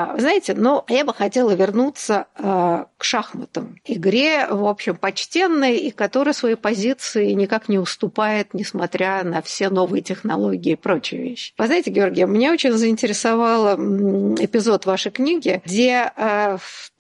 Вы знаете, я бы хотела вернуться к шахматам. Игре, в общем, почтенной, и которая свои позиции никак не уступает, несмотря на все новые технологии и прочие вещи. Вы знаете, Георгий, меня очень заинтересовал эпизод вашей книги, где в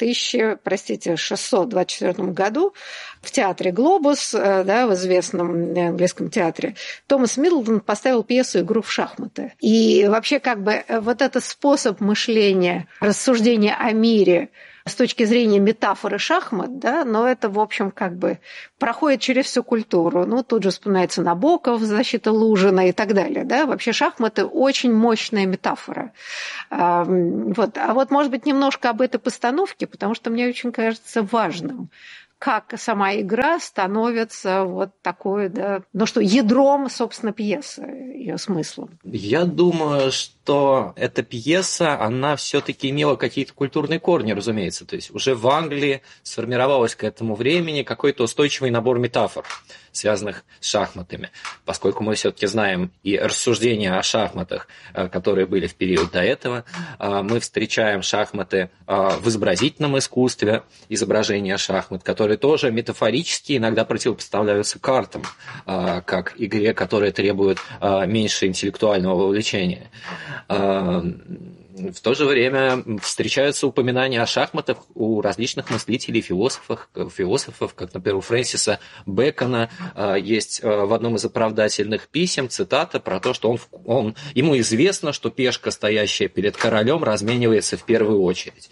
1624 году в театре «Глобус», в известном английском театре, Томас Миддлтон поставил пьесу «Игру в шахматы». И вообще вот этот способ мышления, рассуждения о мире с точки зрения метафоры шахмат, но это, в общем, проходит через всю культуру. Тут же вспоминается Набоков, защита Лужина и так далее. Вообще шахматы – очень мощная метафора. А вот, может быть, немножко об этой постановке, потому что мне очень кажется важным, как сама игра становится вот такой, ядром, собственно, пьесы, ее смыслом. Я думаю, что эта пьеса, она все-таки имела какие-то культурные корни, разумеется. То есть уже в Англии сформировалось к этому времени какой-то устойчивый набор метафор, связанных с шахматами. Поскольку мы все-таки знаем и рассуждения о шахматах, которые были в период до этого, мы встречаем шахматы в изобразительном искусстве, изображения шахмат, которые тоже метафорически иногда противопоставляются картам, как игре, которая требует меньше интеллектуального вовлечения. В то же время встречаются упоминания о шахматах у различных мыслителей, философов, как, например, у Фрэнсиса Бэкона есть в одном из оправдательных писем цитата про то, что ему известно, что пешка, стоящая перед королем, разменивается в первую очередь.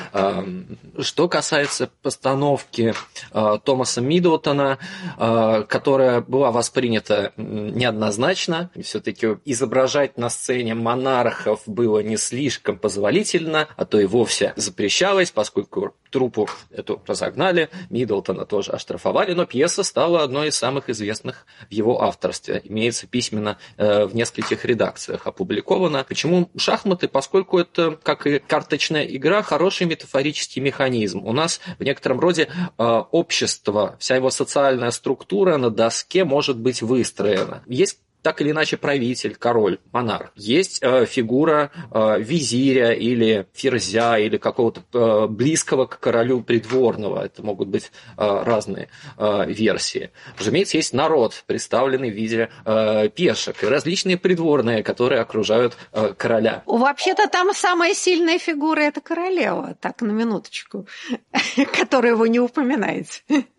Что касается постановки Томаса Миддлтона, которая была воспринята неоднозначно, все-таки изображать на сцене монархов было не слишком позволительно, а то и вовсе запрещалось, поскольку труппу эту разогнали, Миддлтона тоже оштрафовали, но пьеса стала одной из самых известных в его авторстве. Имеется письменно в нескольких редакциях опубликовано. Почему шахматы? Поскольку это, как и карточная игра, хороший метафорический механизм. У нас в некотором роде общество, вся его социальная структура на доске может быть выстроена. Есть так или иначе правитель, король, монарх. Есть фигура визиря или ферзя, или какого-то близкого к королю придворного. Это могут быть разные версии. Разумеется, есть народ, представленный в виде пешек, и различные придворные, которые окружают короля. Вообще-то там самая сильная фигура – это королева, так, на минуточку, которую вы не упоминаете.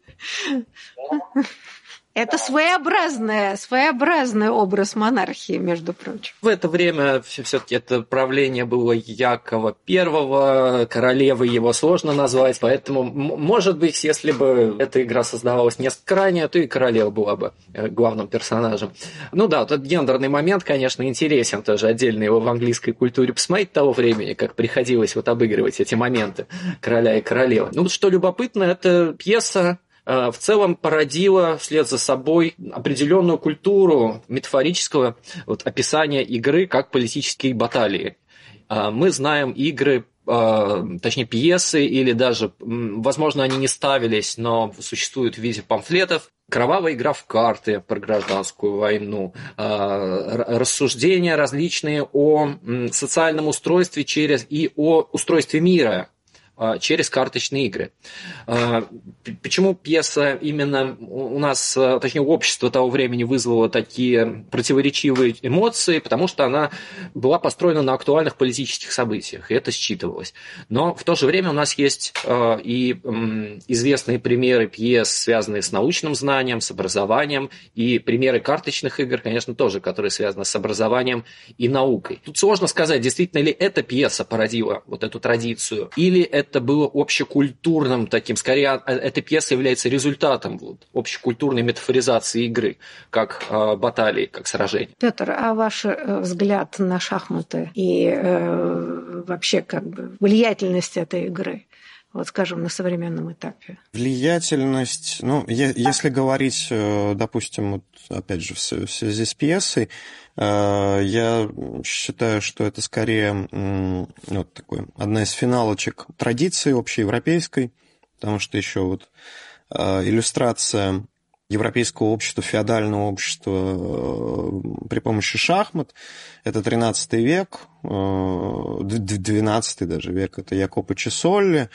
Это своеобразный образ монархии, между прочим. В это время все-таки это правление было Якова I, королевой его сложно назвать, поэтому, может быть, если бы эта игра создавалась несколько ранее, то и королева была бы главным персонажем. Вот этот гендерный момент, конечно, интересен тоже отдельно его в английской культуре посмотреть того времени, как приходилось обыгрывать эти моменты короля и королевы. Что любопытно, эта пьеса в целом породила вслед за собой определенную культуру метафорического описания игры как политические баталии. Мы знаем игры, точнее пьесы, или даже, возможно, они не ставились, но существуют в виде памфлетов. Кровавая игра в карты про гражданскую войну, рассуждения различные о социальном устройстве и о устройстве мира через карточные игры. Почему пьеса именно у нас, точнее, общество того времени вызвало такие противоречивые эмоции? Потому что она была построена на актуальных политических событиях, и это считывалось. Но в то же время у нас есть и известные примеры пьес, связанные с научным знанием, с образованием, и примеры карточных игр, конечно, тоже, которые связаны с образованием и наукой. Тут сложно сказать, действительно ли эта пьеса породила эту традицию, или это было общекультурным таким, скорее, эта пьеса является результатом общекультурной метафоризации игры, как баталии, как сражений. Петр, а ваш взгляд на шахматы и вообще влиятельность этой игры? Скажем, на современном этапе. Влиятельность, если говорить, допустим, опять же, в связи с пьесой, я считаю, что это скорее одна из финалочек традиции общеевропейской, потому что еще иллюстрация европейского общества, феодального общества при помощи шахмат. Это 13 век, 12 даже век, это Якопо Чесолли.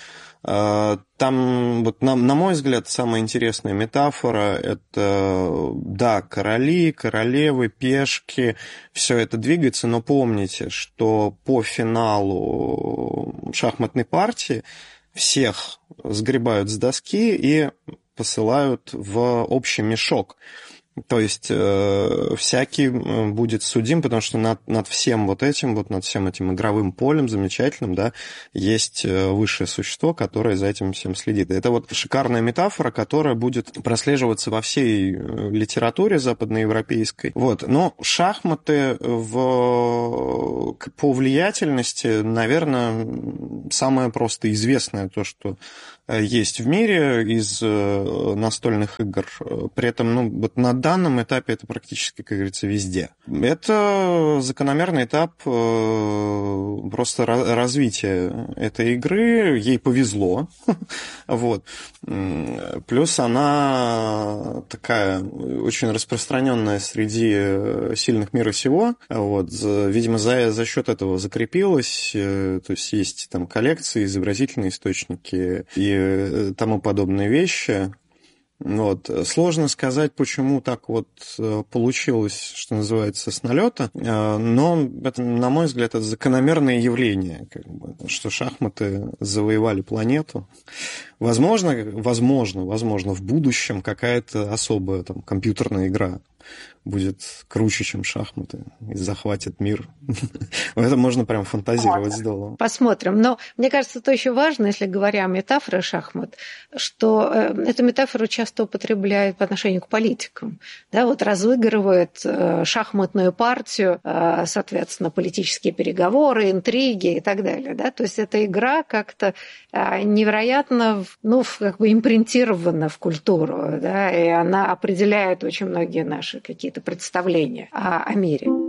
Там, вот, на мой взгляд, самая интересная метафора – это, да, короли, королевы, пешки, все это двигается, но помните, что по финалу шахматной партии всех сгребают с доски и посылают в общий мешок. То есть всякий будет судим, потому что над всем вот этим, вот над всем этим игровым полем замечательным, да, есть высшее существо, которое за этим всем следит. Это вот шикарная метафора, которая будет прослеживаться во всей литературе западноевропейской. Вот. Но шахматы по влиятельности, наверное, самое просто известное то, что есть в мире из настольных игр. При этом, ну, вот на данном этапе это практически, как говорится, везде. Это закономерный этап просто развития этой игры. Ей повезло. Вот. Плюс она такая очень распространенная среди сильных мира сего. Вот. Видимо, за счет этого закрепилась. То есть есть там коллекции, изобразительные источники и тому подобные вещи. Вот. Сложно сказать, почему так вот получилось, что называется, с налета, но это, на мой взгляд, это закономерное явление, как бы, что шахматы завоевали планету. Возможно, в будущем какая-то особая там компьютерная игра будет круче, чем шахматы, и захватит мир. Это можно прям фантазировать здорово. Посмотрим. Но мне кажется, это очень важно, если говоря о метафоре шахмат, что эту метафору часто употребляют по отношению к политикам. Да, вот разыгрывают шахматную партию, соответственно, политические переговоры, интриги и так далее. Да? То есть эта игра как-то невероятно, ну, как бы импринтирована в культуру, да? И она определяет очень многие наши какие-то представления о мире.